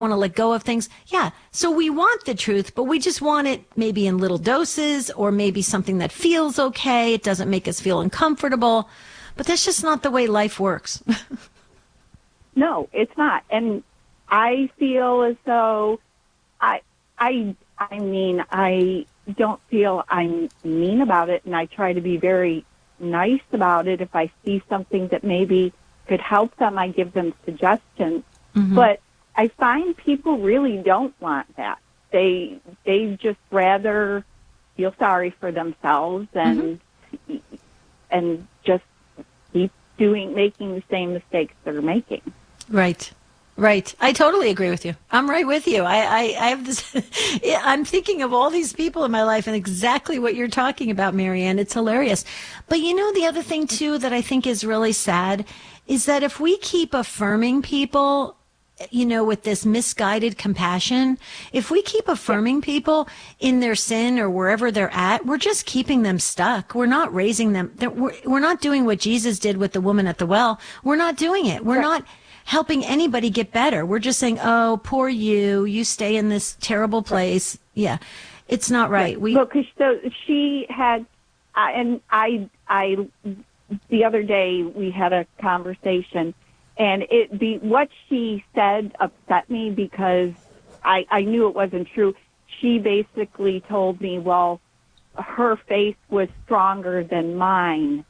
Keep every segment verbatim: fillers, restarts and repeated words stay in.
want to let go of things. Yeah. So we want the truth, but we just want it maybe in little doses or maybe something that feels okay. It doesn't make us feel uncomfortable, but that's just not the way life works. No, it's not. And I feel as though I, I, I mean, I don't feel I'm mean about it, and I try to be very nice about it. If I see something that maybe could help them, I give them suggestions. Mm-hmm. But I find people really don't want that. They they just rather feel sorry for themselves and mm-hmm. and just keep doing making the same mistakes they're making. Right. Right. I totally agree with you. I'm right with you. I, I, I have this, I'm thinking of all these people in my life and exactly what you're talking about, Marianne. It's hilarious. But you know, the other thing too that I think is really sad is that if we keep affirming people, you know, with this misguided compassion, if we keep affirming people in their sin or wherever they're at, we're just keeping them stuck. We're not raising them. We're, we're not doing what Jesus did with the woman at the well. We're not doing it. We're not helping anybody get better. We're just saying, oh, poor you, you stay in this terrible place. Yeah, it's not right. right. We Look, so she had, uh, and I, I, the other day we had a conversation, and it be what she said upset me because I, I knew it wasn't true. She basically told me, well, her faith was stronger than mine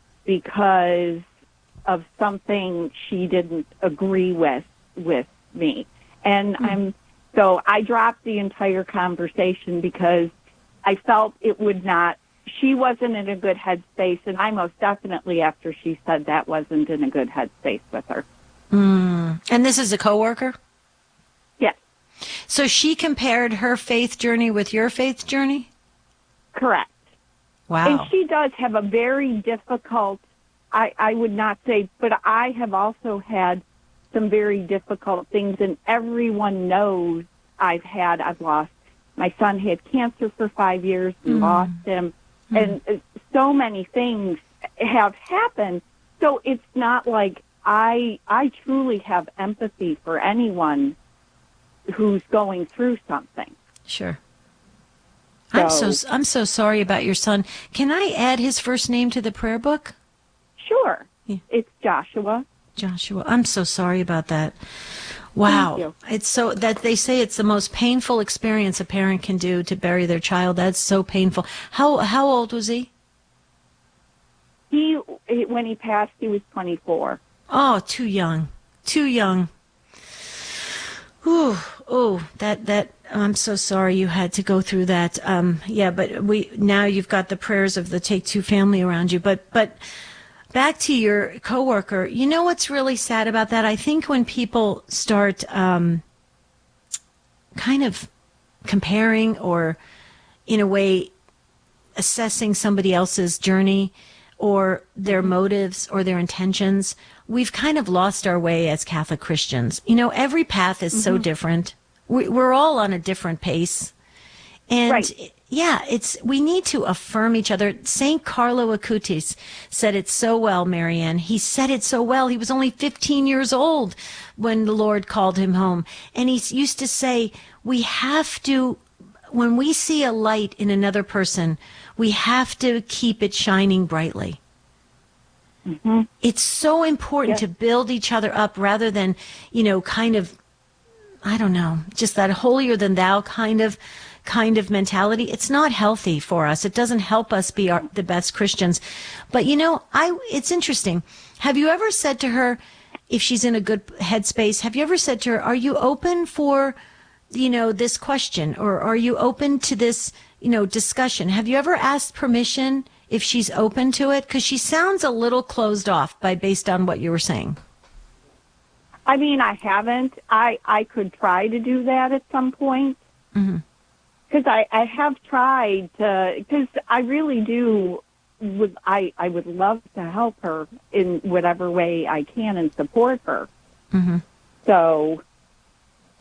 because of something she didn't agree with with me. And mm-hmm. I'm so I dropped the entire conversation because I felt it would not, she wasn't in a good headspace, and I most definitely, after she said that, wasn't in a good headspace with her. Mm. And this is a coworker? Yes. So she compared her faith journey with your faith journey? Correct. Wow. And she does have a very difficult, I, I would not say, but I have also had some very difficult things, and everyone knows I've had, I've lost. My son had cancer for five years, we mm. lost him, mm. and so many things have happened. So it's not like I, I truly have empathy for anyone who's going through something. Sure. So, I'm so, I'm so sorry about your son. Can I add his first name to the prayer book? Sure. Yeah. It's Joshua. Joshua. I'm so sorry about that. Wow. Thank you. It's so that they say it's the most painful experience a parent can do to bury their child. That's so painful. How how old was he? He when he passed, he was twenty-four. Oh, too young. Too young. Ooh, oh, that that I'm so sorry you had to go through that. Um yeah, but we now you've got the prayers of the Take Two family around you, but but back to your coworker, you know what's really sad about that? I think when people start um, kind of comparing or, in a way, assessing somebody else's journey or their motives or their intentions, we've kind of lost our way as Catholic Christians. You know, every path is mm-hmm. so different. We, we're all on a different pace. And right. yeah, it's we need to affirm each other. Saint Carlo Acutis said it so well, Marianne. He said it so well. He was only fifteen years old when the Lord called him home. And he used to say, we have to, when we see a light in another person, we have to keep it shining brightly. Mm-hmm. It's so important yes. to build each other up rather than, you know, kind of, I don't know, just that holier than thou kind of kind of mentality. It's not healthy for us. It doesn't help us be our, the best Christians. But, you know, I it's interesting. Have you ever said to her, if she's in a good headspace, have you ever said to her, are you open for, you know, this question? Or are you open to this, you know, discussion? Have you ever asked permission if she's open to it? Because she sounds a little closed off by based on what you were saying. I mean, I haven't. I, I could try to do that at some point. Mm-hmm. Because I, I have tried to, because I really do, would I, I would love to help her in whatever way I can and support her. Mm-hmm. So,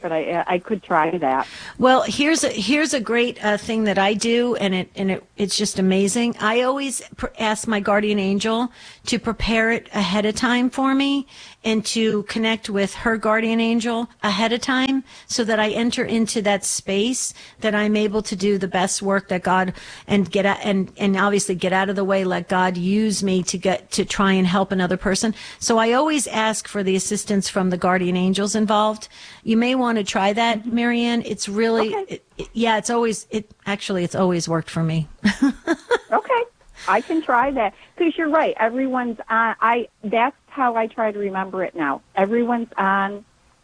but I I could try that. Well, here's a here's a great uh, thing that I do, and it and it it's just amazing. I always pr- ask my guardian angel to prepare it ahead of time for me, and to connect with her guardian angel ahead of time, so that I enter into that space that I'm able to do the best work that God and get out, and and obviously get out of the way. Let God use me to get to try and help another person. So I always ask for the assistance from the guardian angels involved. You may want to try that, Marianne. It's really, Okay. it, it, yeah, it's always, it actually, it's always worked for me. Okay, I can try that, because you're right. Everyone's on. I that's how I try to remember it now. Everyone's on.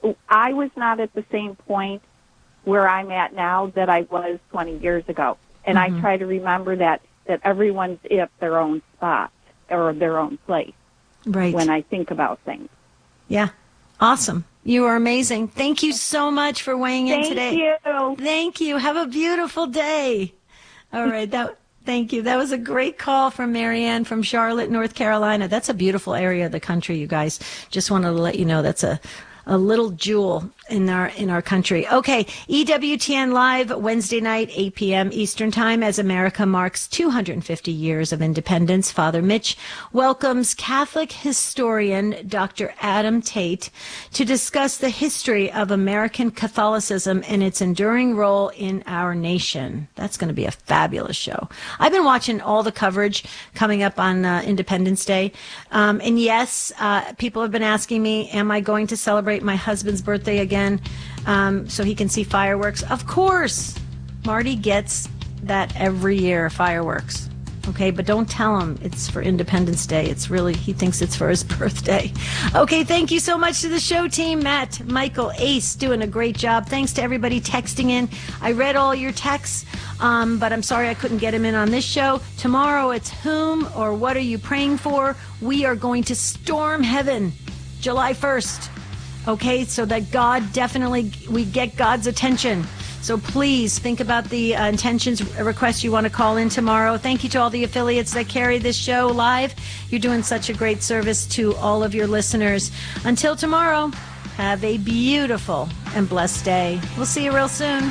I was not at the same point where I'm at now that I was twenty years ago, and Mm-hmm. I try to remember that that everyone's at their own spot or their own place Right. when I think about things. Yeah. Awesome. You are amazing. Thank you so much for weighing in Thank today. you. Thank you. Have a beautiful day. All right. That. Thank you. That was a great call from Marianne from Charlotte, North Carolina. That's a beautiful area of the country, you guys. Just wanted to let you know that's a a little jewel in our in our country. Okay, E W T N Live, Wednesday night, eight p.m. Eastern Time, as America marks two hundred fifty years of independence. Father Mitch welcomes Catholic historian Doctor Adam Tate to discuss the history of American Catholicism and its enduring role in our nation. That's going to be a fabulous show. I've been watching all the coverage coming up on uh, Independence Day. Um, and yes, uh, people have been asking me, am I going to celebrate my husband's birthday again um, so he can see fireworks? Of course. Marty gets that every year, fireworks. Okay, but don't tell him it's for Independence Day. It's really, he thinks it's for his birthday. Okay, thank you so much to the show team. Matt, Michael, Ace, doing a great job. Thanks to everybody texting in. I read all your texts, um, but I'm sorry I couldn't get him in on this show. Tomorrow it's whom or what are you praying for? We are going to storm heaven July first. Okay, so that God definitely, we get God's attention. So please think about the uh, intentions requests you want to call in tomorrow. Thank you to all the affiliates that carry this show live. You're doing such a great service to all of your listeners. Until tomorrow, have a beautiful and blessed day. We'll see you real soon.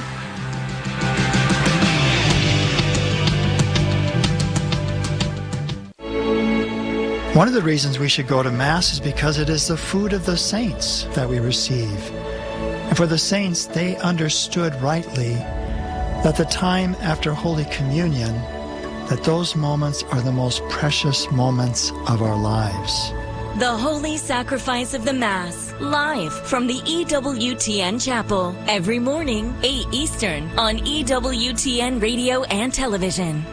One of the reasons we should go to Mass is because it is the food of the saints that we receive. And for the saints, they understood rightly that the time after Holy Communion, that those moments are the most precious moments of our lives. The Holy Sacrifice of the Mass, live from the E W T N Chapel, every morning, eight Eastern, on E W T N Radio and Television.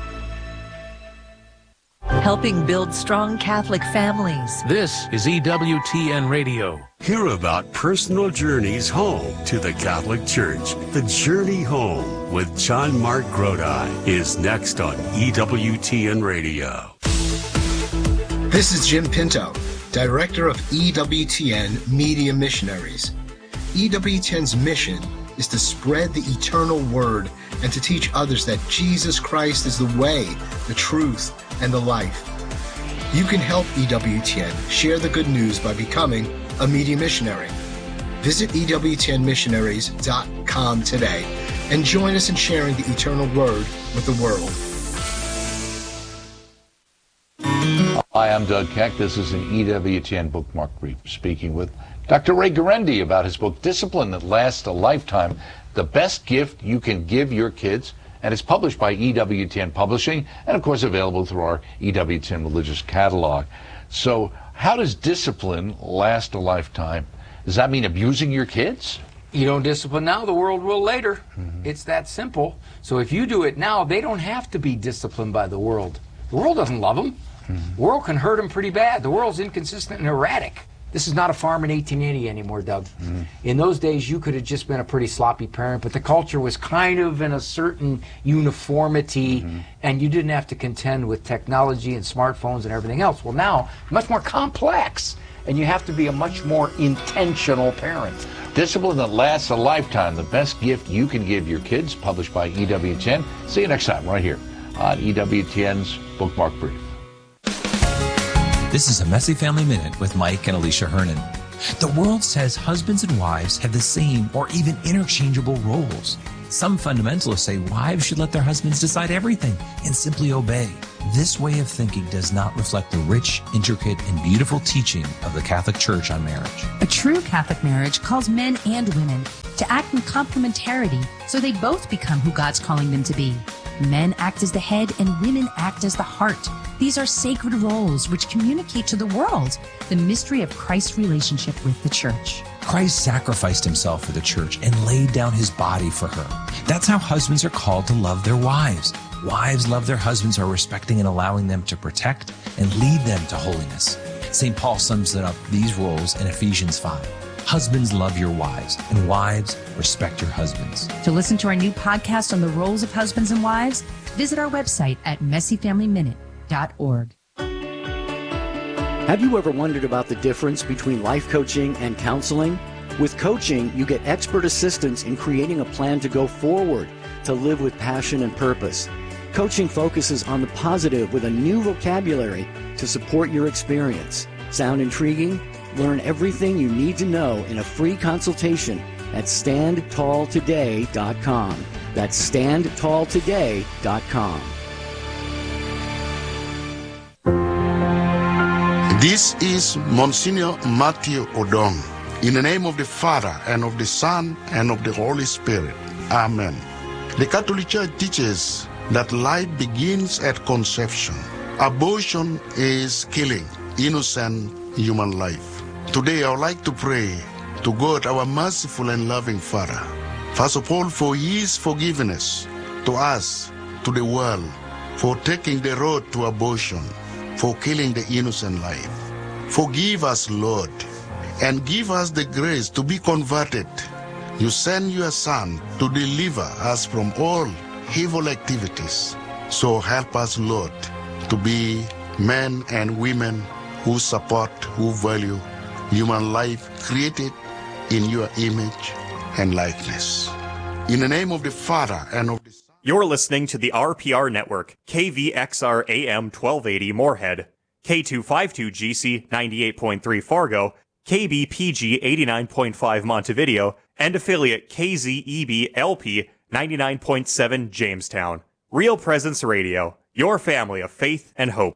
Helping build strong Catholic families. This is E W T N Radio. Hear about personal journeys home to the Catholic Church. The Journey Home with John Mark Grodi is next on E W T N Radio. This is Jim Pinto, Director of E W T N Media Missionaries. E W T N's mission is to spread the eternal word and to teach others that Jesus Christ is the way, the truth, and the life. You can help E W T N share the good news by becoming a media missionary. Visit E W T N missionaries dot com today and join us in sharing the eternal word with the world. Hi, I'm Doug Keck. This is an E W T N Bookmark Brief, speaking with Doctor Ray Guarendi about his book, Discipline That Lasts a Lifetime, the best gift you can give your kids. And it's published by E W T N Publishing, and of course available through our E W T N Religious Catalog. So how does discipline last a lifetime? Does that mean abusing your kids? You don't discipline now, the world will later. Mm-hmm. It's that simple. So if you do it now, they don't have to be disciplined by the world. The world doesn't love them. Mm-hmm. The world can hurt them pretty bad. The world's inconsistent and erratic. This is not a farm in eighteen eighty anymore, Doug. Mm-hmm. In those days, you could have just been a pretty sloppy parent, but the culture was kind of in a certain uniformity, mm-hmm. and you didn't have to contend with technology and smartphones and everything else. Well, now, much more complex, and you have to be a much more intentional parent. Discipline That Lasts a Lifetime, the best gift you can give your kids, published by E W T N. See you next time, right here on E W T N's Bookmark Brief. This is a Messy Family Minute with Mike and Alicia Hernon. The world says husbands and wives have the same or even interchangeable roles. Some fundamentalists say wives should let their husbands decide everything and simply obey. This way of thinking does not reflect the rich, intricate, and beautiful teaching of the Catholic Church on marriage. A true Catholic marriage calls men and women to act in complementarity so they both become who God's calling them to be. Men act as the head and women act as the heart. These are sacred roles which communicate to the world the mystery of Christ's relationship with the Church. Christ sacrificed himself for the church and laid down his body for her. That's how husbands are called to love their wives. Wives love their husbands are respecting and allowing them to protect and lead them to holiness. Saint Paul sums it up these roles in Ephesians five. Husbands, love your wives, and wives, respect your husbands. To listen to our new podcast on the roles of husbands and wives, visit our website at messy family minute dot org. Have you ever wondered about the difference between life coaching and counseling? With coaching, you get expert assistance in creating a plan to go forward, to live with passion and purpose. Coaching focuses on the positive with a new vocabulary to support your experience. Sound intriguing? Learn everything you need to know in a free consultation at stand tall today dot com. That's stand tall today dot com. This is Monsignor Matthew Odong. In the name of the Father, and of the Son, and of the Holy Spirit. Amen. The Catholic Church teaches that life begins at conception. Abortion is killing innocent human life. Today I would like to pray to God, our merciful and loving Father, first of all for his forgiveness to us, to the world, for taking the road to abortion, for killing the innocent life. Forgive us, Lord, and give us the grace to be converted. You send your Son to deliver us from all evil activities. So help us, Lord, to be men and women who support, who value human life created in your image and likeness. In the name of the Father and of the Son. You're listening to the R P R Network, K V X R A M twelve eighty Moorhead, K two fifty-two G C ninety-eight point three Fargo, K B P G eighty-nine point five Montevideo, and affiliate K Z E B L P ninety-nine point seven Jamestown. Real Presence Radio, your family of faith and hope.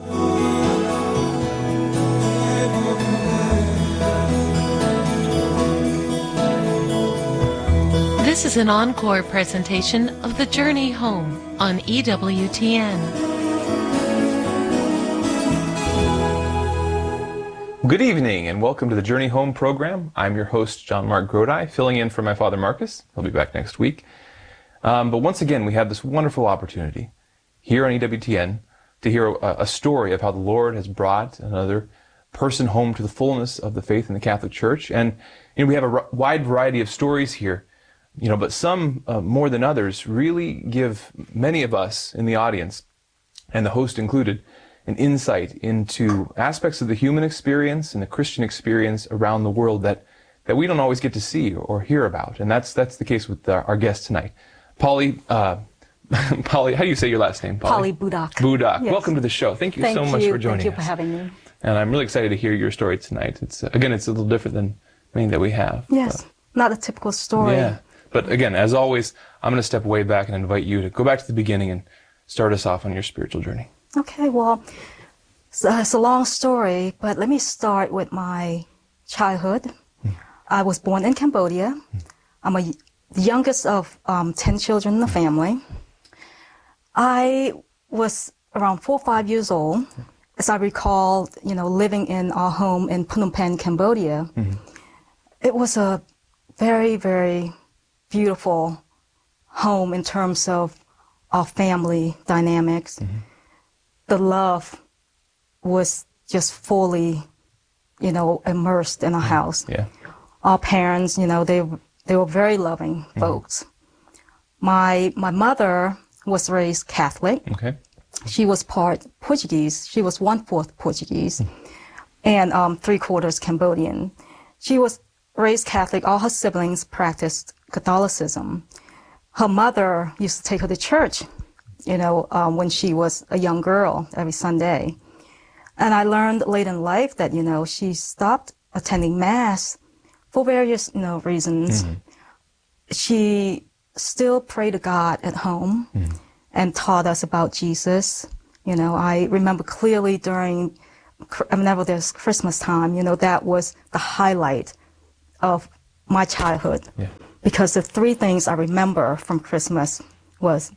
This is an encore presentation of The Journey Home on E W T N. Good evening and welcome to the Journey Home program. I'm your host, John Mark Grodi, filling in for my father Marcus. He'll be back next week. Um, but once again, we have this wonderful opportunity here on E W T N to hear a, a story of how the Lord has brought another person home to the fullness of the faith in the Catholic Church. And you know, we have a r- wide variety of stories here, you know, but some uh, more than others really give many of us in the audience, and the host included, an insight into aspects of the human experience and the Christian experience around the world that, that we don't always get to see or hear about. And that's that's the case with our, our guest tonight. Polly, uh, Polly, how do you say your last name? Polly, Polly Budak. Budak. Yes. Welcome to the show. Thank you Thank so you. much for joining us. Thank you for having me. And I'm really excited to hear your story tonight. It's uh, again, it's a little different than many that we have. Yes, but, not a typical story. Yeah. But again, as always, I'm going to step way back and invite you to go back to the beginning and start us off on your spiritual journey. Okay, well, it's a, it's a long story, but let me start with my childhood. Hmm. I was born in Cambodia. Hmm. I'm a, the youngest of um, ten children in the family. I was around four or five years old, as I recall, you know, living in our home in Phnom Penh, Cambodia. Hmm. It was a very, very beautiful home in terms of our family dynamics. Mm-hmm. The love was just fully, you know, immersed in our mm-hmm. house. Yeah. Our parents, you know, they they were very loving mm-hmm. folks. My my mother was raised Catholic. Okay. She was part Portuguese. She was one fourth Portuguese, mm-hmm. and um, three quarters Cambodian. She was raised Catholic. All her siblings practiced Catholicism. Her mother used to take her to church, you know, um, when she was a young girl every Sunday. And I learned late in life that, you know, she stopped attending Mass for various, you know, reasons. Mm-hmm. She still prayed to God at home mm-hmm. and taught us about Jesus. You know, I remember clearly during, whenever there's Christmas time, you know, that was the highlight of my childhood. Yeah. Because the three things I remember from Christmas was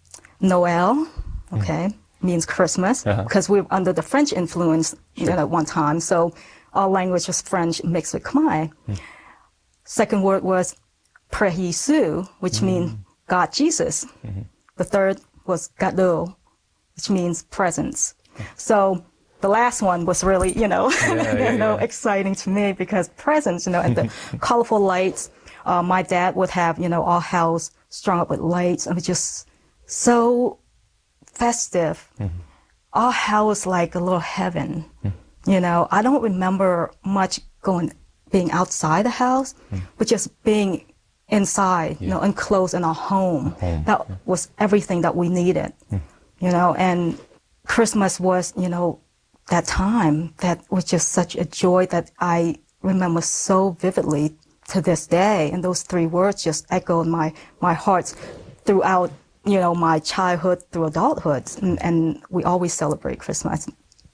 Noel, okay, mm-hmm. means Christmas, uh-huh. because we were under the French influence sure. you know, at one time. So our language was French mixed with Khmer. Mm. Second word was Père Jésus, which mm-hmm. means God Jesus. Mm-hmm. The third was Cadeau, which means presents. Yeah. So the last one was really, you know, yeah, yeah, you know, yeah. exciting to me because presents, you know, and the colorful lights. Uh, my dad would have, you know, our house strung up with lights. It was just so festive. Mm-hmm. Our house like a little heaven. Mm-hmm. You know, I don't remember much going, being outside the house, mm-hmm. but just being inside, yeah. you know, enclosed in our home. home. That yeah. was everything that we needed. Mm-hmm. You know, and Christmas was, you know, that time that was just such a joy that I remember so vividly to this day. And those three words just echoed my, my heart throughout, you know, my childhood through adulthood. And, and we always celebrate Christmas.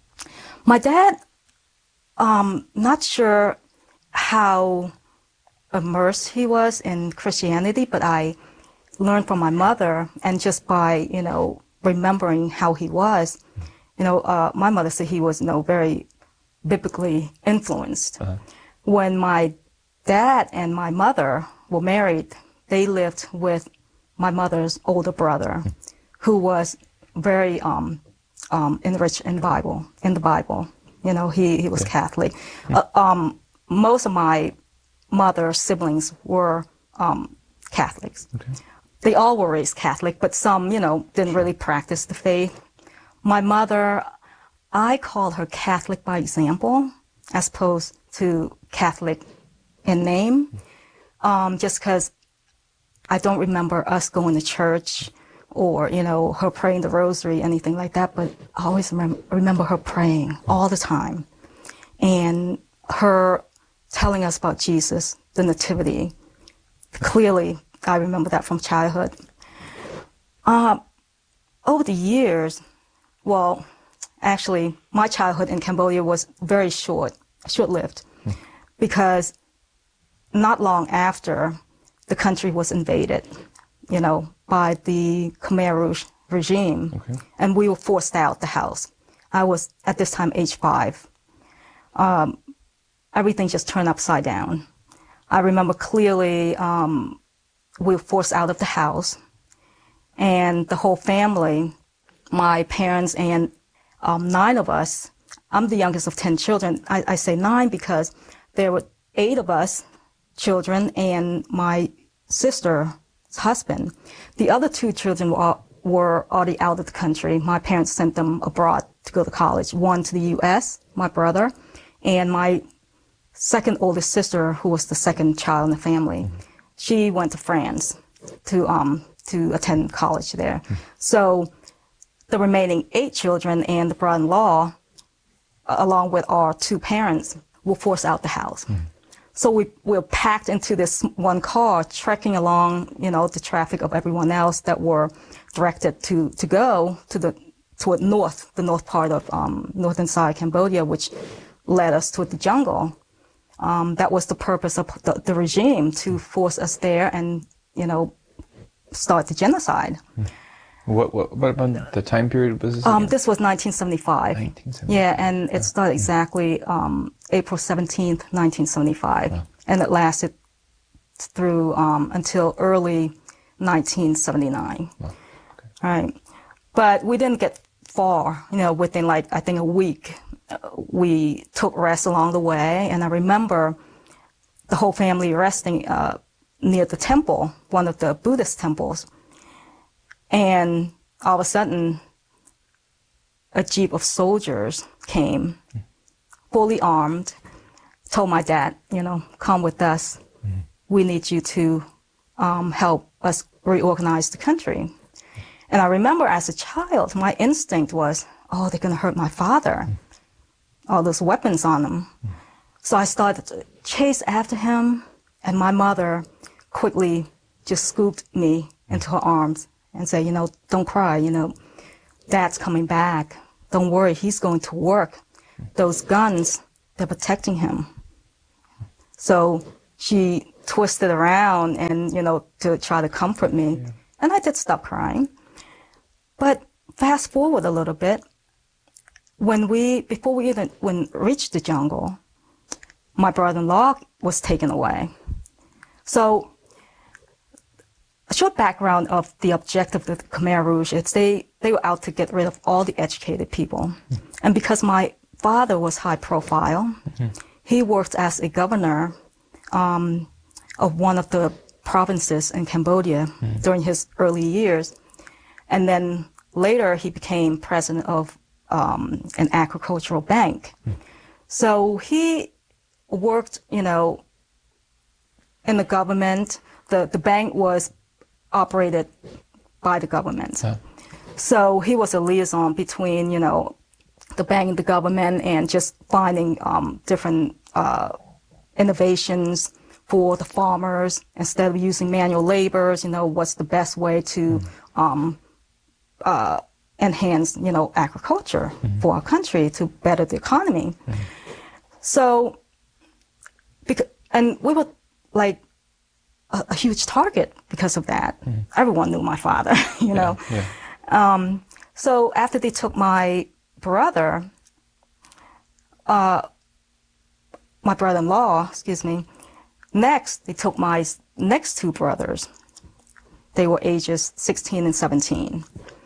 My dad, um, not sure how immersed he was in Christianity, but I learned from my mother, and just by, you know, remembering how he was, you know, uh, my mother said he was, you know, very biblically influenced. Uh-huh. When my dad and my mother were married, they lived with my mother's older brother, who was very um, um, enriched in Bible, in the Bible. You know, he, he was okay. Catholic. Mm-hmm. Uh, um, most of my mother's siblings were um, Catholics. Okay. They all were raised Catholic, but some, you know, didn't really practice the faith. My mother, I call her Catholic by example, as opposed to Catholic in name, um, just because I don't remember us going to church or, you know, her praying the rosary, anything like that, but I always remember, remember her praying all the time. And her telling us about Jesus, the Nativity. Clearly, I remember that from childhood. Um, over the years, well, actually, my childhood in Cambodia was very short, short-lived, hmm. because not long after, the country was invaded, you know, by the Khmer Rouge regime, okay. and we were forced out the house. I was, at this time, age five. Um, everything just turned upside down. I remember clearly um, we were forced out of the house, and the whole family, my parents and um, nine of us, I'm the youngest of ten children. I, I say nine because there were eight of us children and my sister's husband. The other two children were, were already out of the country. My parents sent them abroad to go to college, one to the U S, my brother, and my second oldest sister, who was the second child in the family. Mm-hmm. She went to France to um to attend college there. Mm-hmm. So the remaining eight children and the brother-in-law, along with our two parents, were forced out the house. Mm-hmm. So we were packed into this one car, trekking along, you know, the traffic of everyone else that were directed to, to go to the toward north, the north part of um, northern side Cambodia, which led us toward the jungle. Um, that was the purpose of the, the regime, to force us there and, you know, start the genocide. What, what, what about the time period was this um, This was nineteen seventy-five. nineteen seventy-five. Yeah, and it started exactly um, April seventeenth, nineteen seventy-five. Wow. And it lasted through um, until early nineteen seventy-nine. Wow. Okay. Right. But we didn't get far, you know, within like, I think a week. Uh, we took rest along the way, and I remember the whole family resting uh, near the temple, one of the Buddhist temples. And all of a sudden, a jeep of soldiers came, fully armed, told my dad, you know, come with us. Mm-hmm. We need you to um, help us reorganize the country. And I remember as a child, my instinct was, oh, they're going to hurt my father. Mm-hmm. All those weapons on them. Mm-hmm. So I started to chase after him, and my mother quickly just scooped me into her arms and said, you know, don't cry, you know, Dad's coming back. Don't worry, he's going to work. Those guns, they're protecting him. So she twisted around and, you know, to try to comfort me. Yeah. And I did stop crying. But fast forward a little bit, when we, before we even when reached the jungle, my brother-in-law was taken away. So a short background of the objective of the Khmer Rouge is they, they were out to get rid of all the educated people. Mm-hmm. And because my father was high profile, mm-hmm. he worked as a governor um, of one of the provinces in Cambodia mm-hmm. during his early years. And then later he became president of um, an agricultural bank. Mm-hmm. So he worked, you know, in the government. The, the bank was operated by the government. Huh. So he was a liaison between, you know, the bank and the government, and just finding um, different uh, innovations for the farmers. Instead of using manual laborers, you know, what's the best way to mm-hmm. um, uh, enhance, you know, agriculture mm-hmm. for our country to better the economy. Mm-hmm. So, because, and we were like a, a huge target because of that. Mm-hmm. Everyone knew my father, you yeah, know. Yeah. Um, so after they took my brother, uh, my brother-in-law, excuse me, next they took my next two brothers. They were ages sixteen and seventeen.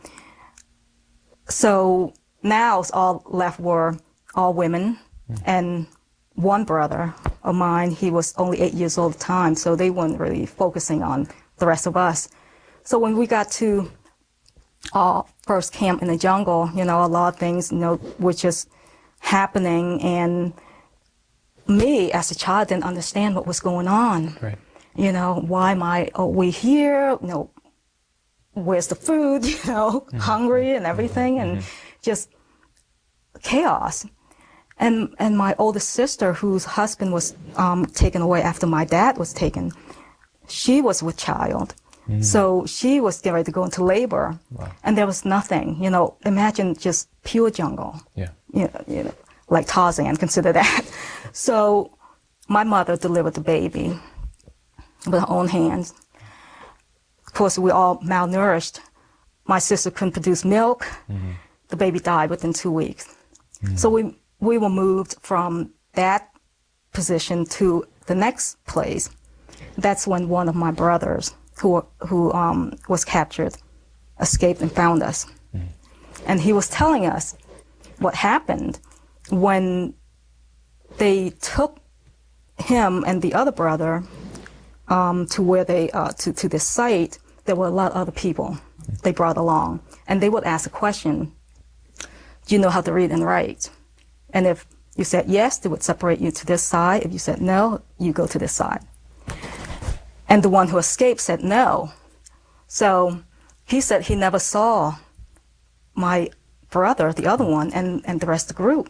So now it's all left were all women, mm. and one brother of mine, he was only eight years old at the time, so they weren't really focusing on the rest of us. So when we got to our first camp in the jungle, you know, a lot of things, you know, were just happening, and me as a child didn't understand what was going on. Right. You know, why am I, are we here? You know, where's the food? You know, mm-hmm. hungry and everything, and mm-hmm. just chaos. And and my oldest sister, whose husband was um, taken away after my dad was taken, she was with child. Mm. So she was getting ready to go into labor, wow. and there was nothing. You know, imagine just pure jungle. Yeah. You know, you know, like Tarzan, consider that. So my mother delivered the baby with her own hands. Of course, we all malnourished. My sister couldn't produce milk. Mm-hmm. The baby died within two weeks. Mm-hmm. So we we were moved from that position to the next place. That's when one of my brothers, who who um, was captured, escaped and found us. Mm. And he was telling us what happened when they took him and the other brother um, to where they uh, to to this site. There were a lot of other people they brought along, and they would ask a question: "Do you know how to read and write?" And if you said yes, they would separate you to this side. If you said no, you go to this side. And the one who escaped said no. So he said he never saw my brother, the other one, and, and the rest of the group.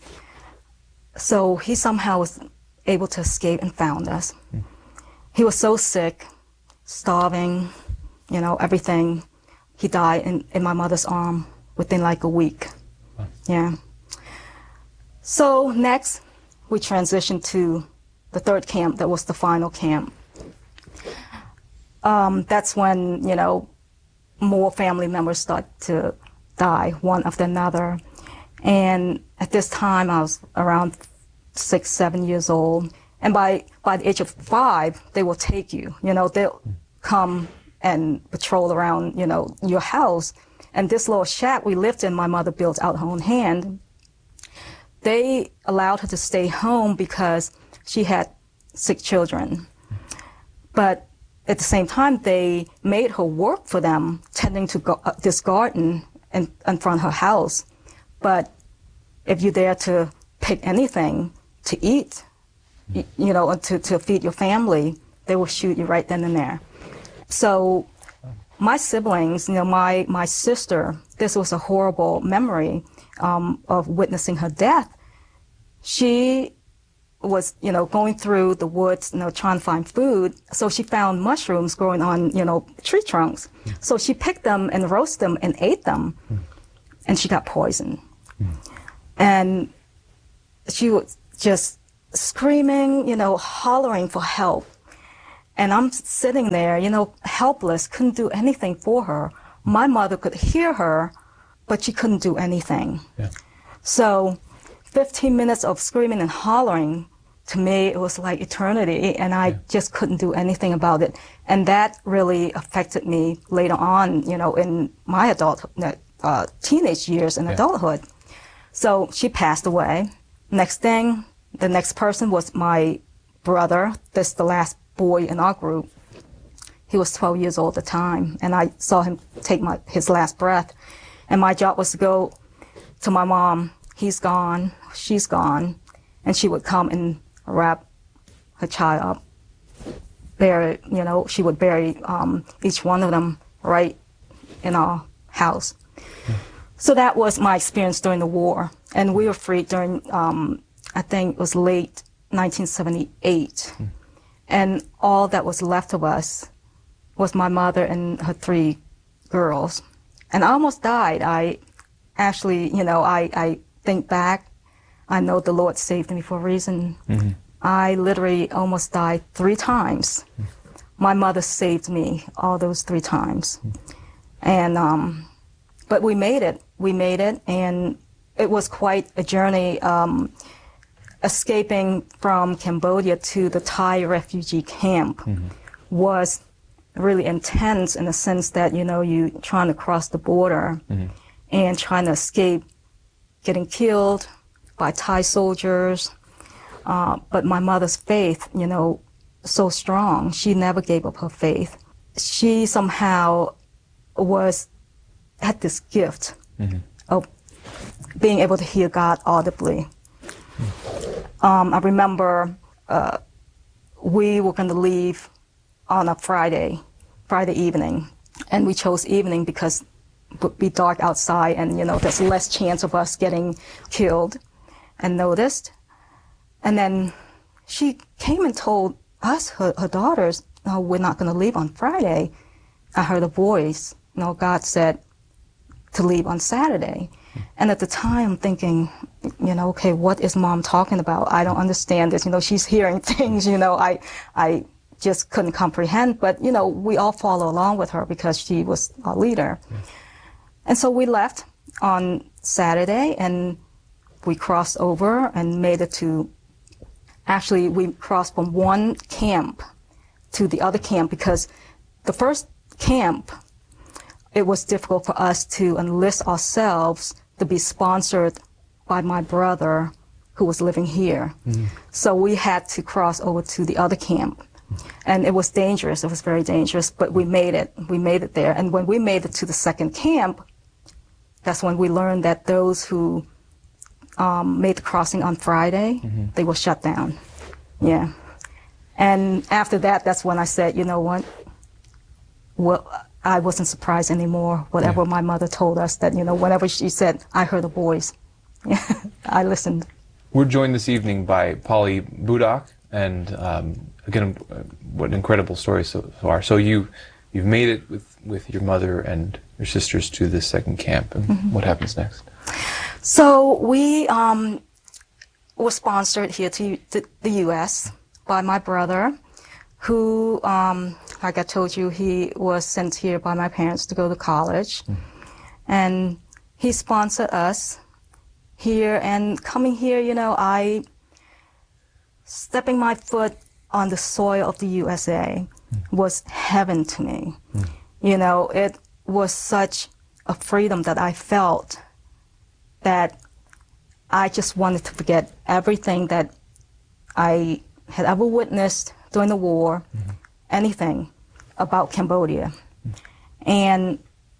So he somehow was able to escape and found us. Mm. He was so sick, starving, you know, everything. He died in, in my mother's arm within like a week. Wow. Yeah. So next, we transitioned to the third camp. That was the final camp. Um, that's when, you know, more family members start to die, one after another. And at this time, I was around six, seven years old. And by, by the age of five, they will take you. You know, they'll come and patrol around, you know, your house. And this little shack we lived in, my mother built out her own hand. They allowed her to stay home because she had sick children. But at the same time, they made her work for them, tending to go, uh, this garden in, in front of her house. But if you're there to pick anything to eat, you, you know, to, to feed your family, they will shoot you right then and there. So my siblings, you know, my, my sister, this was a horrible memory um, of witnessing her death. She was, you know, going through the woods, you know, trying to find food. So she found mushrooms growing on, you know, tree trunks. Mm. So she picked them and roasted them and ate them. Mm. And she got poisoned. Mm. And she was just screaming, you know, hollering for help. And I'm sitting there, you know, helpless, couldn't do anything for her. My mother could hear her, but she couldn't do anything. Yeah. So fifteen minutes of screaming and hollering, to me, it was like eternity, and I yeah. just couldn't do anything about it. And that really affected me later on, you know, in my adult, uh, teenage years and yeah. adulthood. So she passed away. Next thing, the next person was my brother. This the last boy in our group. He was twelve years old at the time, and I saw him take my, his last breath. And my job was to go to my mom. He's gone, she's gone. And she would come and wrap her child up, bury, you know, she would bury um, each one of them right in our house. Yeah. So that was my experience during the war. And we were freed during, um, I think it was late nineteen seventy-eight. Mm. And all that was left of us was my mother and her three girls. And I almost died. I actually, you know, I, I think back, I know the Lord saved me for a reason. Mm-hmm. I literally almost died three times. Mm-hmm. My mother saved me all those three times. Mm-hmm. And, um, but we made it. We made it, and it was quite a journey. Um, escaping from Cambodia to the Thai refugee camp mm-hmm. was really intense in the sense that, you know, you trying to cross the border mm-hmm. and trying to escape getting killed by Thai soldiers. Uh, but my mother's faith, you know, so strong. She never gave up her faith. She somehow was, had this gift mm-hmm. of being able to hear God audibly. Um, I remember uh, we were going to leave on a Friday, Friday evening, and we chose evening because it would be dark outside, and you know there's less chance of us getting killed and noticed. And then she came and told us, her, her daughters, "No, we're not going to leave on Friday." I heard a voice. You know, God said to leave on Saturday. And at the time, I'm thinking, you know, okay, what is Mom talking about? I don't understand this. You know, she's hearing things, you know, I, I just couldn't comprehend. But, you know, we all follow along with her because she was our leader. Yes. And so we left on Saturday, and we crossed over and made it to, actually, we crossed from one camp to the other camp because the first camp, it was difficult for us to enlist ourselves to be sponsored by my brother who was living here. Mm-hmm. So we had to cross over to the other camp. And it was dangerous. It was very dangerous, but we made it. We made it there. And when we made it to the second camp, that's when we learned that those who um, made the crossing on Friday, mm-hmm. they were shut down. Yeah. And after that, that's when I said, you know what? Well, I wasn't surprised anymore. Whatever yeah. my mother told us, that, you know, whenever she said, I heard a voice, I listened. We're joined this evening by Polly Budak, and um, again, what an incredible story so far. So you, you've made it with, with your mother and your sisters to this second camp, and mm-hmm. what happens next? So we um, were sponsored here to the, the U S by my brother, who, um, like I told you, he was sent here by my parents to go to college. Mm. And he sponsored us here. And coming here, you know, I, stepping my foot on the soil of the U S A mm. was heaven to me. Mm. You know, it was such a freedom that I felt that I just wanted to forget everything that I had ever witnessed during the war, mm-hmm. anything about Cambodia. Mm-hmm. And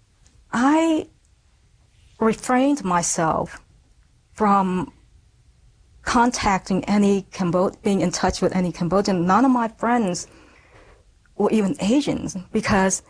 I refrained myself from contacting any Cambod- being in touch with any Cambodian. None of my friends were even Asians, because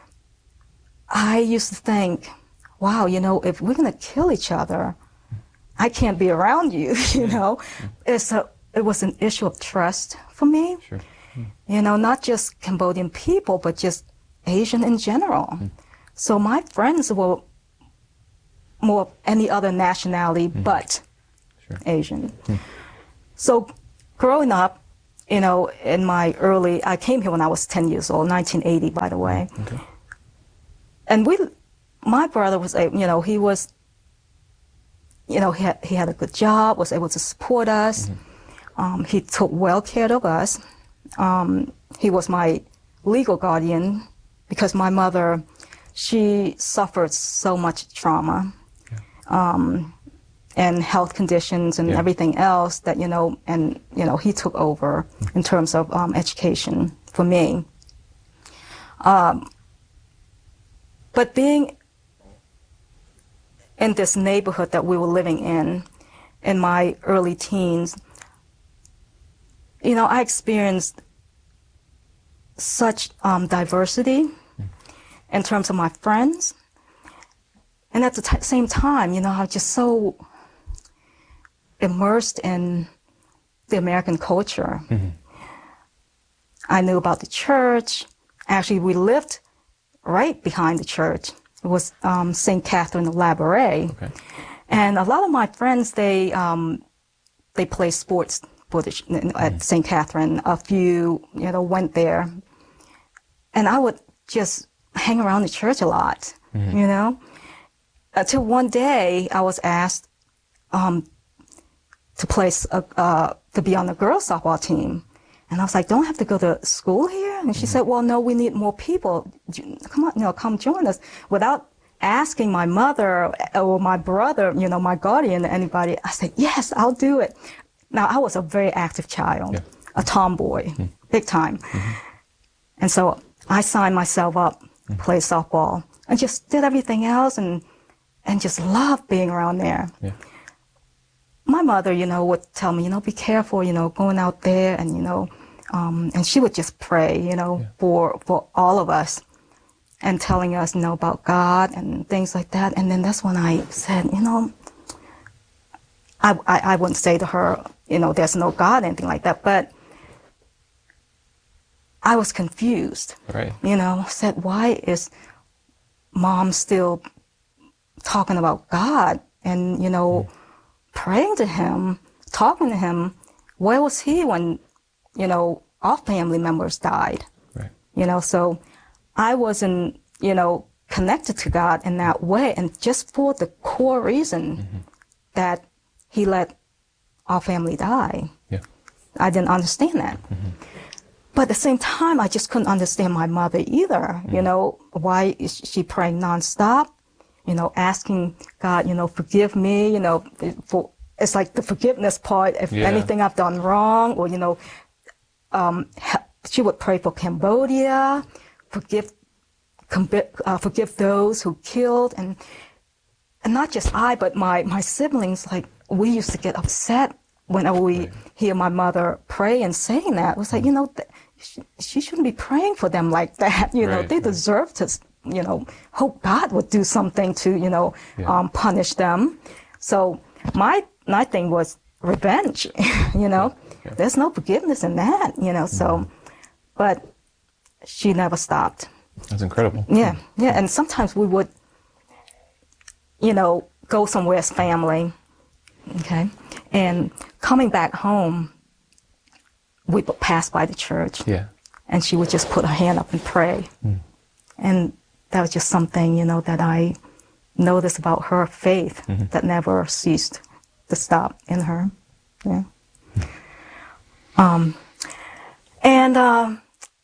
I used to think, wow, you know, if we're going to kill each other, I can't be around you, you know. Mm-hmm. It's a it was an issue of trust for me. Sure. Mm. You know, not just Cambodian people, but just Asian in general. Mm. So my friends were more of any other nationality mm. but sure. Asian. Mm. So growing up, you know, in my early, I came here when I was ten years old, nineteen eighty, by the way. Okay. And we, my brother was, a, you know, he was, you know, he had, he had a good job, was able to support us. Mm-hmm. Um, he took well care of us. Um, he was my legal guardian because my mother, she suffered so much trauma. Yeah. Um, and health conditions and yeah. everything else that, you know, and, you know, he took over mm-hmm. in terms of um, education for me. Um, but being in this neighborhood that we were living in, in my early teens, you know, I experienced such um, diversity mm-hmm. in terms of my friends. And at the t- same time, you know, I was just so immersed in the American culture. Mm-hmm. I knew about the church. Actually, we lived right behind the church. It was um, Saint Catherine of Labouré. Okay. And a lot of my friends, they um, they play sports for the, mm-hmm. at Saint Catherine. A few, you know, went there. And I would just hang around the church a lot, mm-hmm. you know. Until one day, I was asked um, to place a, uh, to be on the girls' softball team, and I was like, "Don't I have to go to school here?" And she mm-hmm. said, "Well, no, we need more people. Come on, you know, come join us." Without asking my mother or my brother, you know, my guardian, anybody, I said, "Yes, I'll do it." Now, I was a very active child, yeah. a tomboy, mm-hmm. big time, mm-hmm. and so I signed myself up, mm-hmm. play softball, and just did everything else, and. And just loved being around there. Yeah. My mother, you know, would tell me, you know, be careful, you know, going out there, and you know, um, and she would just pray, you know, yeah. for for all of us, and telling us, you know, about God and things like that. And then that's when I said, you know, I I, I wouldn't say to her, you know, there's no God, anything like that, but I was confused. Right. You know, said, why is Mom still talking about God and, you know, mm. praying to him, talking to him? Where was he when, you know, our family members died? Right. You know, so I wasn't, you know, connected to God in that way. And just for the core reason mm-hmm. that he let our family die. Yeah. I didn't understand that. Mm-hmm. But at the same time, I just couldn't understand my mother either. Mm-hmm. You know, why is she praying nonstop? You know, asking God, you know, forgive me, you know, for, it's like the forgiveness part, if yeah. anything I've done wrong, or, you know, um, she would pray for Cambodia, forgive, uh, forgive those who killed, and, and not just I, but my, my siblings, like, we used to get upset whenever we right. hear my mother pray and saying that. It was like, you know, th- she, she shouldn't be praying for them like that, you right, know, they right. deserve to, you know, hope God would do something to, you know, yeah. um, punish them. So my my thing was revenge, you know. Yeah. Yeah. There's no forgiveness in that, you know. So, mm-hmm. but she never stopped. That's incredible. Yeah, yeah. And sometimes we would, you know, go somewhere as family, okay, and coming back home, we would pass by the church. Yeah. And she would just put her hand up and pray, mm. and that was just something, you know, that I noticed about her faith mm-hmm. that never ceased to stop in her. Yeah. Um, and uh,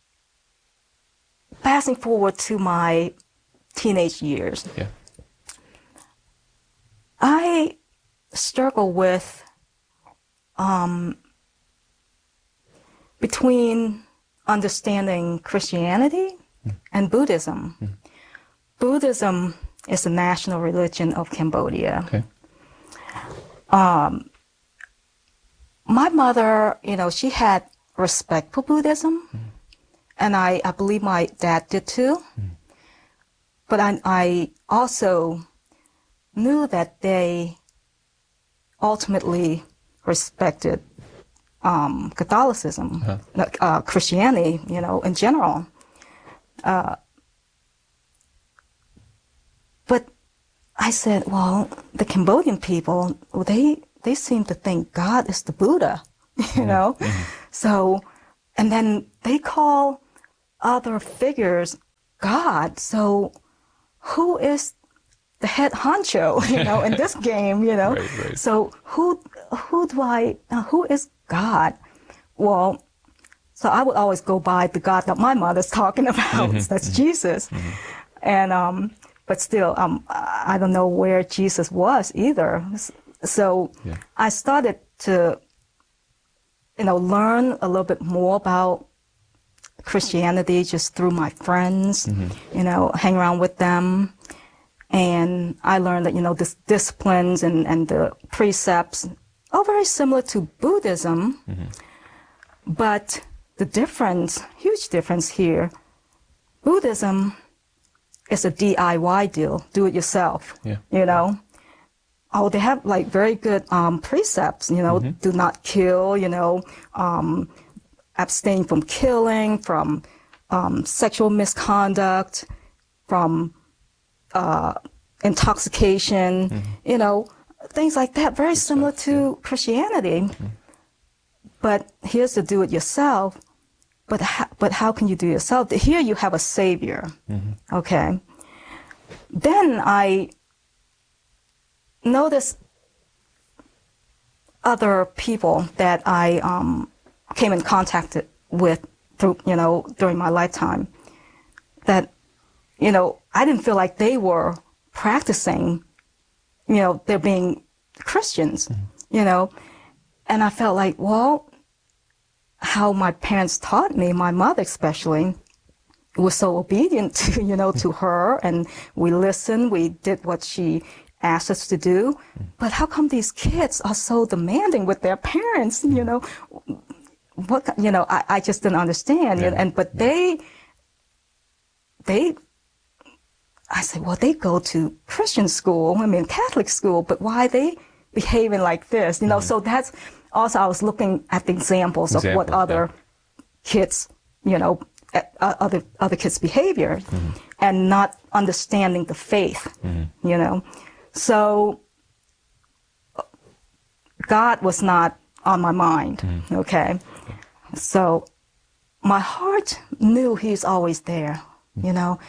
passing forward to my teenage years, yeah. I struggle with um, between understanding Christianity mm. and Buddhism. Mm. Buddhism is the national religion of Cambodia. Okay. Um, my mother, you know, she had respect for Buddhism, mm. and I, I believe my dad did too. Mm. But I, I also knew that they ultimately respected um, Catholicism, Uh-huh. uh, Christianity, you know, in general. Uh, but I said, well, the Cambodian people, well, they they seem to think God is the Buddha, you know. Mm-hmm. So, and then they call other figures God. So, who is the head honcho, you know, in this game, you know? Right, right. So, who who do I? Uh, who is God? Well, so I would always go by the God that my mother's talking about. Mm-hmm. That's Jesus, Mm-hmm. and um, but still, um, I don't know where Jesus was either. So Yeah. I started to, you know, learn a little bit more about Christianity just through my friends, Mm-hmm. you know, hang around with them. And I learned that, you know, this disciplines and, and the precepts are very similar to Buddhism. Mm-hmm. But the difference, huge difference here, Buddhism is a D I Y deal, do it yourself, Yeah. you know. Oh, they have like very good um, precepts, you know, Mm-hmm. do not kill, you know, um, abstain from killing, from um, sexual misconduct, from uh, intoxication, Mm-hmm. you know, things like that, very similar to Christianity. Mm-hmm. But here's the do it yourself. But how, but how can you do it yourself? Here you have a savior. Mm-hmm. Okay. Then I noticed other people that I um, came in contact with through, you know, during my lifetime that, you know, I didn't feel like they were practicing, you know, they're being Christians, you know, and I felt like, well, how my parents taught me, my mother especially, was so obedient to, you know, to her, and we listened, we did what she asked us to do. But how come these kids are so demanding with their parents, you know? What, you know, I, I just didn't understand. Yeah. And, but they, they, I said, well, they go to Christian school, I mean, Catholic school, but why are they behaving like this? You know, Mm-hmm. so that's also, I was looking at the examples, of what Examples, other yeah. kids, you know, uh, other other kids' behavior, Mm-hmm. and not understanding the faith, Mm-hmm. you know. So God was not on my mind, Mm-hmm. okay. So my heart knew He's always there, you know.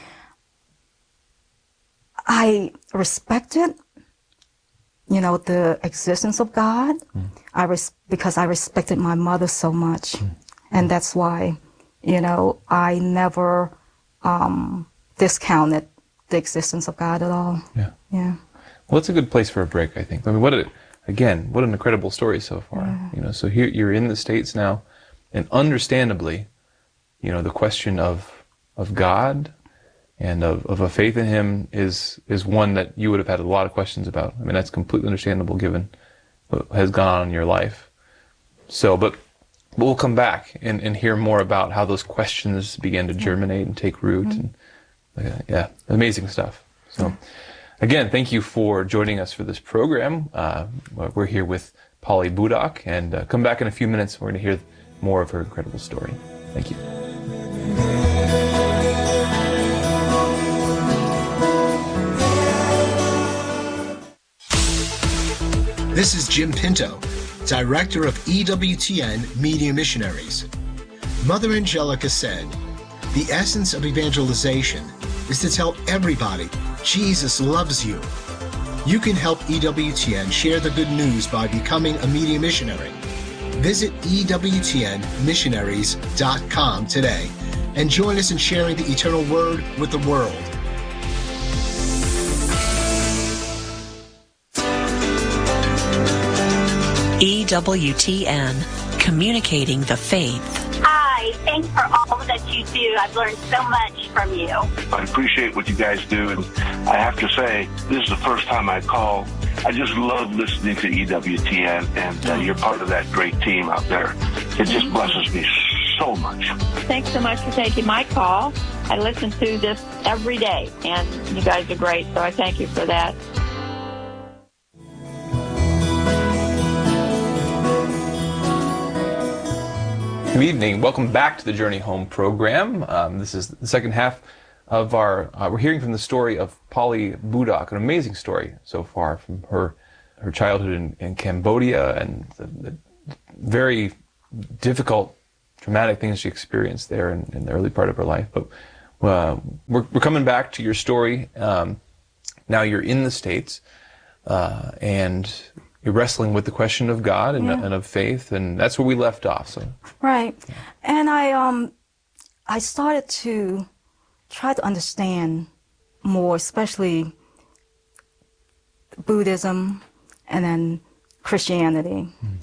I respected, you know, the existence of God. Mm. I res- because I respected my mother so much, Mm. and that's why, you know, I never um, discounted the existence of God at all. Yeah. Yeah. Well, it's a good place for a break, I think. I mean, what a, again, what an incredible story so far. Yeah. You know, so here you're in the States now, and understandably, you know, the question of of God and of, of a faith in Him is is one that you would have had a lot of questions about. I mean, that's completely understandable given what has gone on in your life. So, but, but we'll come back and, and hear more about how those questions began to germinate and take root. Mm-hmm. And uh, yeah, amazing stuff. So, again, thank you for joining us for this program. Uh, we're here with Polly Budak, and uh, come back in a few minutes. We're going to hear more of her incredible story. Thank you. This is Jim Pinto, Director of E W T N Media Missionaries. Mother Angelica said, "The essence of evangelization is to tell everybody Jesus loves you." You can help E W T N share the good news by becoming a media missionary. Visit E W T N missionaries dot com today and join us in sharing the eternal word with the world. E W T N, communicating the faith. Hi, thanks for all that you do. I've learned so much from you. I appreciate what you guys do, and I have to say, this is the first time I call. I just love listening to E W T N, and uh, you're part of that great team out there. It just blesses me so much. Thanks so much for taking my call. I listen to this every day, and you guys are great, so I thank you for that. Good evening. Welcome back to the Journey Home program. Um, this is the second half of our, uh, we're hearing from the story of Polly Budak, an amazing story so far from her her childhood in, in Cambodia and the, the very difficult, traumatic things she experienced there in, in the early part of her life. But uh, we're, we're coming back to your story. Um, now you're in the States, uh, and you're wrestling with the question of God and, Yeah. and of faith, and that's where we left off. So, Right. And I um I started to try to understand more, especially Buddhism and then Christianity. Mm.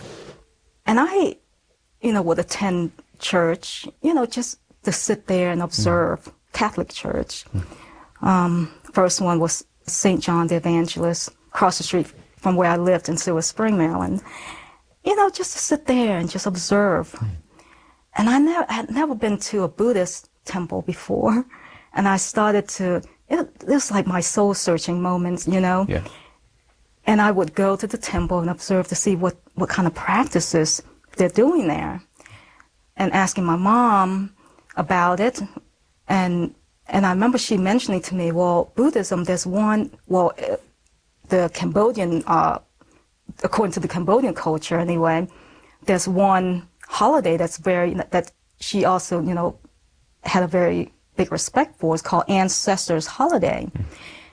And I, you know, would attend church, you know, just to sit there and observe mm. Catholic Church. Mm. Um, first one was Saint John the Evangelist, across the street from where I lived in Silver Spring, Maryland. You know, just to sit there and just observe. Mm. And I never had never been to a Buddhist temple before, and I started to. It, it was like my soul searching moments, you know. Yeah. And I would go to the temple and observe to see what what kind of practices they're doing there, and asking my mom about it, and and I remember she mentioning to me, well, Buddhism, there's one, well, uh, the Cambodian, uh, according to the Cambodian culture anyway, there's one holiday that's very, that she also, you know, had a very big respect for. It's called Ancestors Holiday. Mm.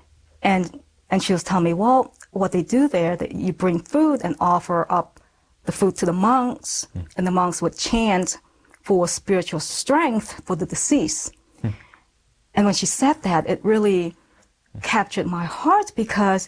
And and she was telling me, well, what they do there, that you bring food and offer up the food to the monks, mm. and the monks would chant for spiritual strength for the deceased. Mm. And when she said that, it really mm. captured my heart, because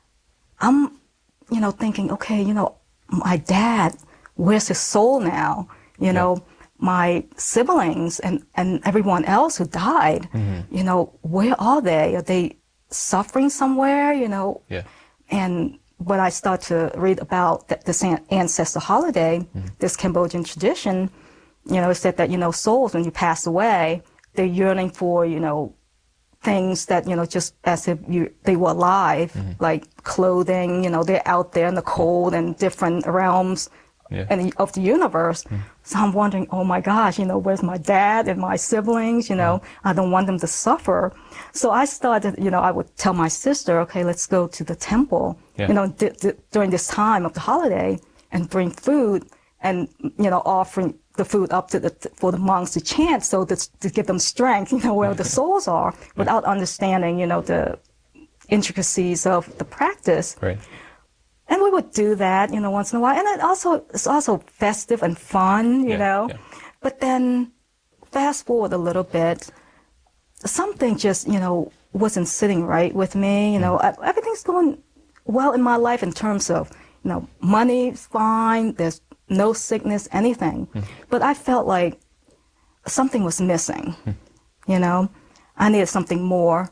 I'm, you know, thinking, okay, you know, my dad, where's his soul now? You know, yeah. my siblings and, and everyone else who died, mm-hmm. you know, where are they? Are they suffering somewhere, you know? Yeah. And when I start to read about th- this an- ancestor holiday, mm-hmm. this Cambodian tradition, you know, it said that, you know, souls, when you pass away, they're yearning for, you know, things that, you know, just as if you they were alive, mm-hmm. like clothing, you know, they're out there in the cold and different realms. Yeah. And of the universe. Mm. So I'm wondering, oh my gosh, you know, where's my dad and my siblings? You know, mm. I don't want them to suffer. So I started, you know, I would tell my sister, okay, let's go to the temple, yeah. you know, d- d- during this time of the holiday, and bring food and, you know, offering the food up to the, for the monks to chant, so that, to give them strength, you know, where the souls are, without understanding, you know, the intricacies of the practice. Right. And we would do that, you know, once in a while. And it also, it's also festive and fun, you yeah, know. Yeah. But then fast forward a little bit, something just, you know, wasn't sitting right with me. You know, mm. everything's going well in my life in terms of, you know, money's fine, there's no sickness, anything. Mm. But I felt like something was missing, mm. you know. I needed something more.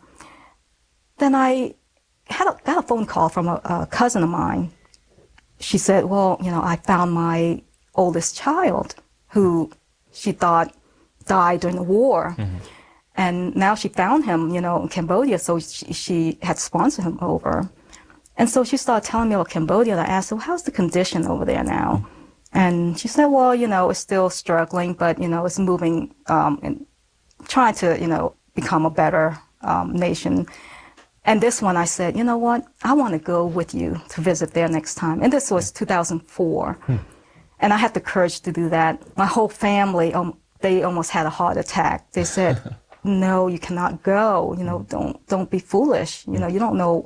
Then I had a, got a phone call from a, a cousin of mine. She said, well, you know, I found my oldest child who she thought died during the war. Mm-hmm. And now she found him, you know, in Cambodia, so she, she had sponsored him over. And so she started telling me about Cambodia, and I asked her, well, how's the condition over there now? Mm-hmm. And she said, well, you know, it's still struggling, but, you know, it's moving, um, and trying to, you know, become a better um, nation. And this one, I said, you know what? I want to go with you to visit there next time. And this was two thousand four. Hmm. And I had the courage to do that. My whole family, um, they almost had a heart attack. They said, no, you cannot go. You know, don't, don't be foolish. You know, you don't know,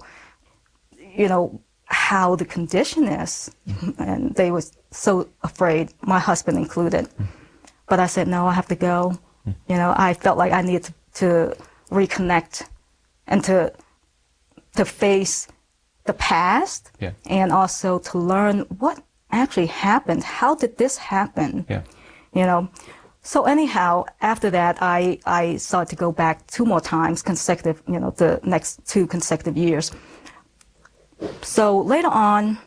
you know, how the condition is. And they were so afraid, my husband included. But I said, no, I have to go. You know, I felt like I needed to, to reconnect and to, to face the past, yeah. and also to learn what actually happened. How did this happen? Yeah. You know, so anyhow, after that, I, I started to go back two more times consecutive, you know, the next two consecutive years. So later on,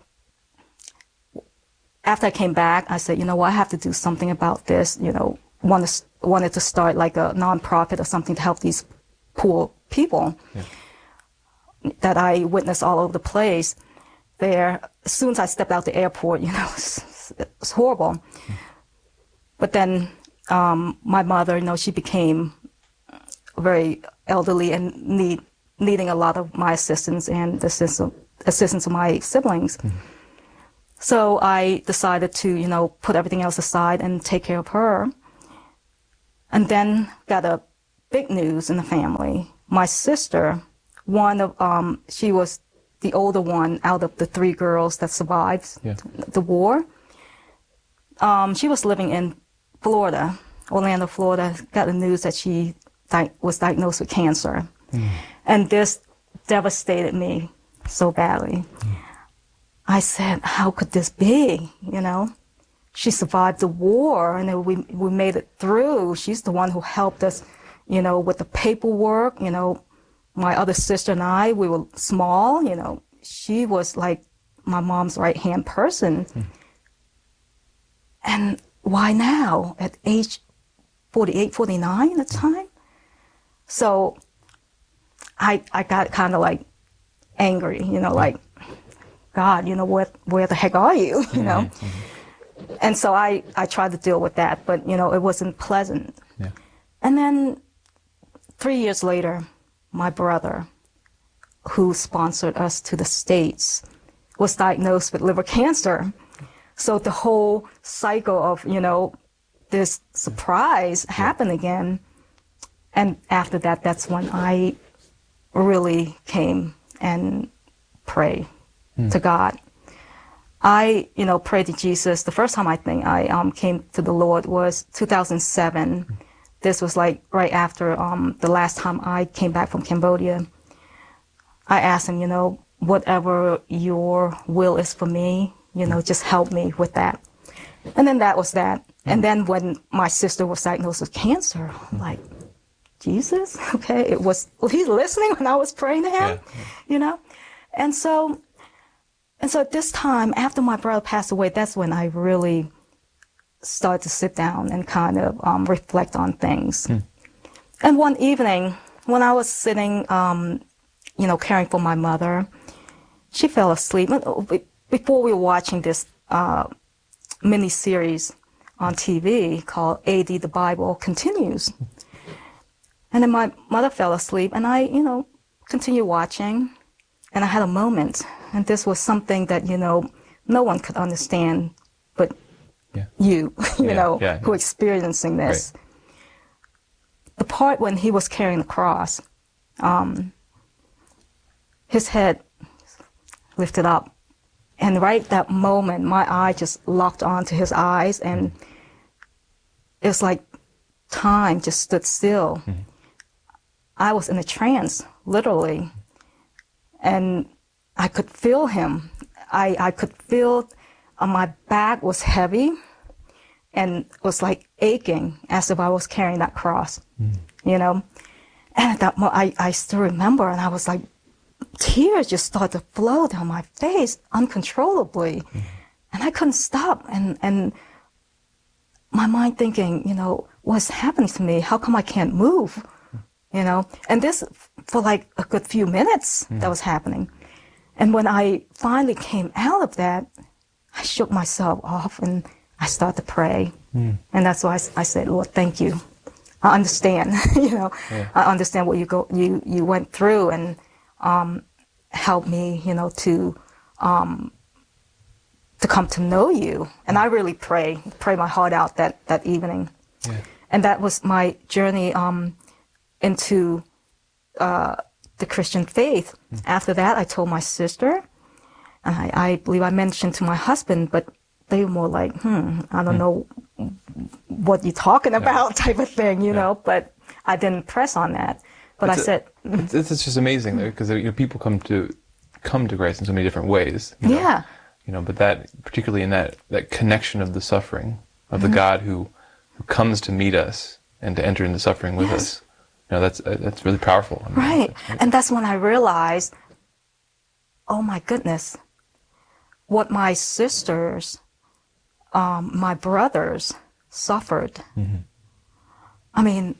after I came back, I said, you know what, I have to do something about this, you know, wanted, wanted to start like a nonprofit or something to help these poor people. Yeah. That I witnessed all over the place there. As soon as I stepped out the airport, you know, it's, it's horrible. Mm. But then um, my mother, you know, she became very elderly and need, needing a lot of my assistance and the assistance, assistance of my siblings. Mm-hmm. So I decided to, you know, put everything else aside and take care of her. And then got a big news in the family. My sister, one of, um, she was the older one out of the three girls that survived yeah. the war. Um, she was living in Florida, Orlando, Florida, got the news that she di- was diagnosed with cancer. Mm. And this devastated me so badly. Mm. I said, how could this be, you know? She survived the war, and we we made it through. She's the one who helped us, you know, with the paperwork. You know, my other sister and I, we were small. You know, she was like my mom's right-hand person. Mm. And why now, at age forty-eight, forty-nine at the time? So I I got kind of like angry, you know, like, God, you know, what, where the heck are you, you know? Mm-hmm. And so I, I tried to deal with that, but, you know, it wasn't pleasant. Yeah. And then three years later, my brother, who sponsored us to the States, was diagnosed with liver cancer. So the whole cycle of, you know, this surprise yeah. happened again. And after that, that's when I really came and prayed mm. to God. I, you know, prayed to Jesus. The first time I think I um, came to the Lord was two thousand seven. Mm. This was like right after um, the last time I came back from Cambodia. I asked him, you know, whatever your will is for me, you know, just help me with that. And then that was that. Mm. And then when my sister was diagnosed with cancer, I'm like, Jesus, okay, it was, was he listening when I was praying to him, yeah, yeah. you know? And so, and so at this time, after my brother passed away, that's when I really started to sit down and kind of um, reflect on things. Hmm. And one evening, when I was sitting, um, you know, caring for my mother, she fell asleep. Before we were watching this uh, mini-series on T V called A D The Bible Continues. And then my mother fell asleep, and I, you know, continued watching, and I had a moment, and this was something that, you know, no one could understand but yeah. you, you yeah, know, yeah, yeah. who are experiencing this. Right. The part when he was carrying the cross, um, his head lifted up, and right that moment, my eye just locked onto his eyes, and it was like time just stood still. Mm-hmm. I was in a trance, literally, and I could feel him. I, I could feel uh, my back was heavy and was like aching as if I was carrying that cross, mm. you know. And at that moment, I, I still remember, and I was like, tears just started to flow down my face uncontrollably, mm. and I couldn't stop. And, and my mind thinking, you know, what's happening to me? How come I can't move? You know, and this for like a good few minutes mm. that was happening. And when I finally came out of that, I shook myself off and I started to pray. Mm. And that's why I, I said, Lord, thank you. I understand, you know, yeah. I understand what you go, you, you went through, and um, helped me, you know, to um, to come to know you. And I really pray, pray my heart out that, that evening. Yeah. And that was my journey um, into uh, the Christian faith. Mm. After that, I told my sister, and I, I believe I mentioned to my husband, but they were more like, hmm, I don't mm. know what you're talking about, yeah. type of thing, you yeah. know, but I didn't press on that. But it's I a, said... It's, it's just amazing, though, because you know, people come to come to Christ in so many different ways. You know? Yeah. You know, but that, particularly in that, that connection of the suffering, of mm-hmm. the God who, who comes to meet us and to enter into suffering with yes. us. You know, that's, uh, that's really powerful. I mean, right. That's and that's when I realized, oh my goodness, what my sisters, um, my brothers suffered. Mm-hmm. I mean,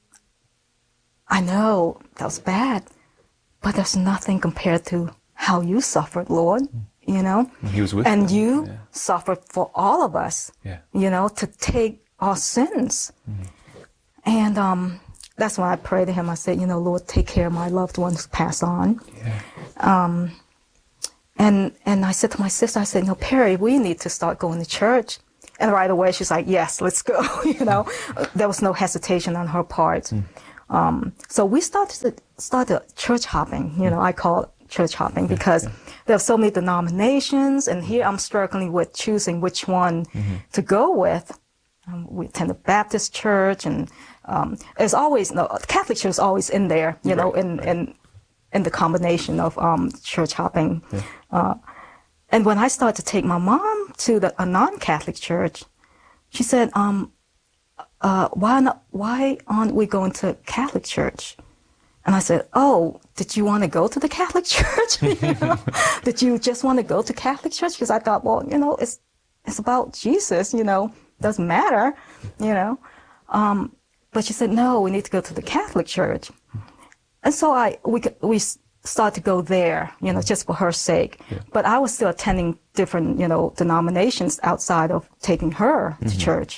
I know that was bad, but there's nothing compared to how you suffered, Lord, you know? He was with And them. you yeah. suffered for all of us, yeah. you know, to take our sins. Mm-hmm. And um, that's when I prayed to him. I said, you know, Lord, take care of my loved ones who pass on. Yeah. Um, and and I said to my sister, I said, no, Perry, we need to start going to church. And right away, she's like, yes, let's go. you know, there was no hesitation on her part. Mm. Um, so we started started church hopping. You know, I call it church hopping yeah, because yeah. there are so many denominations, and here I'm struggling with choosing which one mm-hmm. to go with. Um, we attend a Baptist church, and um, there's always no Catholic church is always in there. You right, know, in right. in in the combination of um, church hopping. Yeah. Uh, and when I started to take my mom to the, a non-Catholic church, she said, um, uh, why not, why aren't we going to Catholic church? And I said, oh, did you want to go to the Catholic church? you know? Did you just want to go to Catholic church? Because I thought, well, you know, it's, it's about Jesus, you know, doesn't matter, you know. Um, but she said, no, we need to go to the Catholic church. And so I, we, we started to go there, you know, just for her sake. Yeah. But I was still attending different, you know, denominations outside of taking her to mm-hmm. church.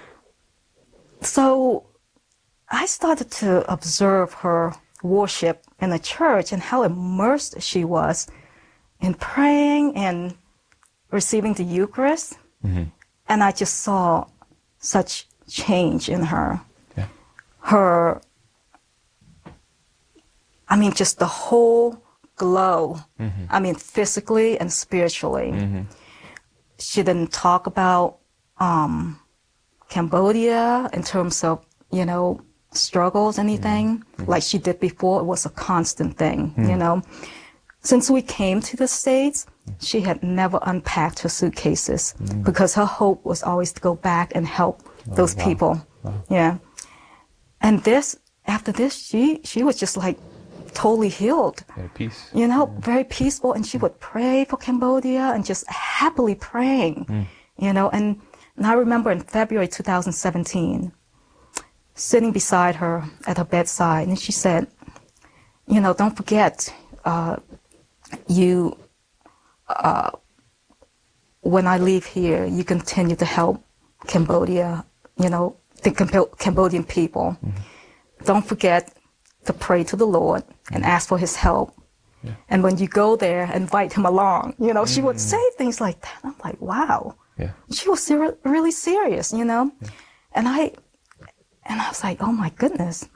So I started to observe her worship in the church and how immersed she was in praying and receiving the Eucharist. Mm-hmm. And I just saw such change in her. Yeah. Her, I mean, just the whole glow. Mm-hmm. I mean, physically and spiritually. Mm-hmm. She didn't talk about um, Cambodia in terms of, you know, struggles, anything mm-hmm. like she did before. It was a constant thing, mm-hmm. you know. Since we came to the States, she had never unpacked her suitcases mm-hmm. because her hope was always to go back and help oh, those wow. people. Wow. Yeah. And this, after this, she, she was just like totally healed. Yeah, peace. You know, yeah. very peaceful. And she would pray for Cambodia and just happily praying, mm. you know. And, and I remember in February two thousand seventeen, sitting beside her at her bedside, and she said, you know, don't forget, uh, you, uh, when I leave here, you continue to help Cambodia, you know, the Camb- Cambodian people. Mm-hmm. Don't forget to pray to the Lord and mm-hmm. ask for his help. Yeah. And when you go there, invite him along. You know, mm-hmm. she would say things like that. I'm like, wow. Yeah. She was ser- really serious, you know. Yeah. And I, and I was like, oh my goodness.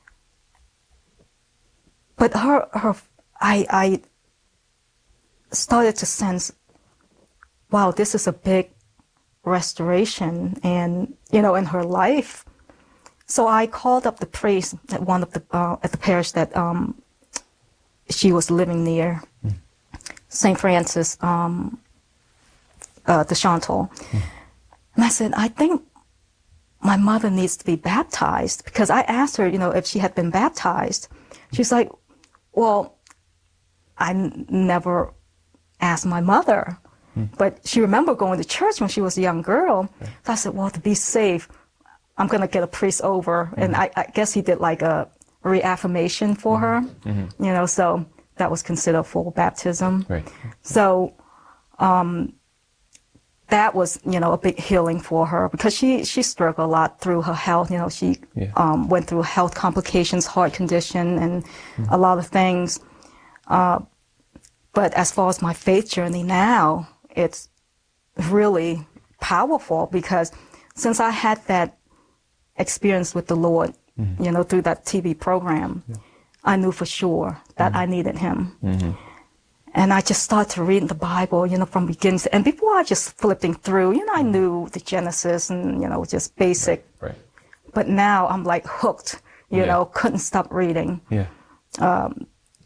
But her, her, I, I started to sense, wow, this is a big restoration, and you know, in her life. So I called up the priest at one of the uh, at the parish that um, she was living near, mm. Saint Francis um, uh, de Chantal, mm. and I said, I think my mother needs to be baptized, because I asked her, you know, if she had been baptized. She's like, well, I n- never asked my mother. But she remembered going to church when she was a young girl. Okay. So I said, well, to be safe, I'm going to get a priest over. Mm-hmm. And I, I guess he did like a reaffirmation for mm-hmm. her, mm-hmm. you know, so that was considered full baptism. Right. So um, that was, you know, a big healing for her, because she, she struggled a lot through her health. You know, she yeah. um, went through health complications, heart condition, and mm-hmm. a lot of things. Uh, but as far as my faith journey now, it's really powerful, because since I had that experience with the Lord, mm-hmm. you know, through that T V program, yeah. I knew for sure that mm-hmm. I needed him. Mm-hmm. And I just started to read the Bible, you know, from beginning to end. Before I just flipping through, you know, I knew the Genesis and, you know, just basic. Right. Right. But now I'm like hooked, you yeah. know, couldn't stop reading. Yeah. Um,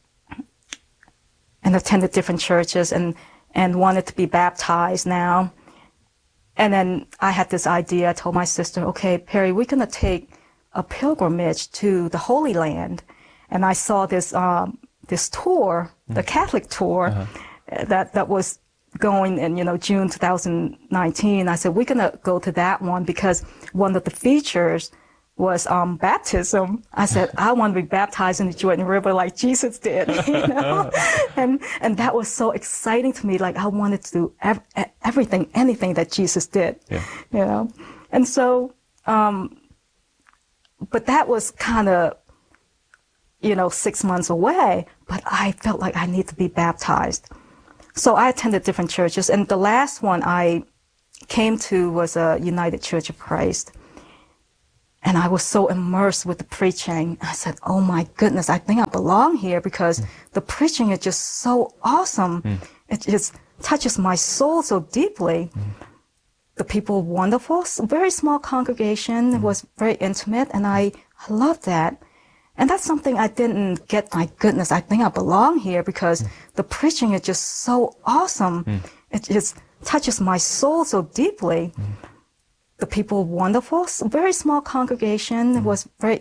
and attended different churches, and and wanted to be baptized now. And then I had this idea. I told my sister, okay, Perry, we're going to take a pilgrimage to the Holy Land. And I saw this um, this tour, the Catholic tour, uh-huh. that, that was going in, you know, June two thousand nineteen. I said, we're going to go to that one, because one of the features was um, baptism. I said, I want to be baptized in the Jordan River like Jesus did, you know? and and that was so exciting to me. Like, I wanted to do ev- everything, anything that Jesus did, yeah. you know? And so Um, but that was kind of, you know, six months away, but I felt like I need to be baptized. So I attended different churches, and the last one I came to was a United Church of Christ. And I was so immersed with the preaching. I said, oh my goodness, I think I belong here because mm. the preaching is just so awesome. Mm. It just touches my soul so deeply. Mm. The people were wonderful. Very small congregation. Mm. It was very intimate, and I, I loved that. And that's something I didn't get, my goodness, I think I belong here because mm. the preaching is just so awesome. Mm. It just touches my soul so deeply. Mm. The people were wonderful. Very small congregation. Mm. It was very